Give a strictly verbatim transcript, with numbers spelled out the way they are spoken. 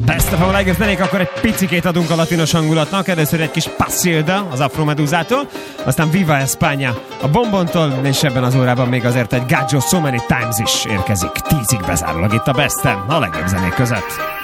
Best of a legjobb zenék, akkor egy picikét adunk a latinos hangulatnak. Először egy kis Pasilda az Afro Meduzától, aztán Viva España a Bombontól, és ebben az órában még azért egy Gaggio So Many Times is érkezik. Tízig bezárólag itt a Besten, a legjobb zenék között.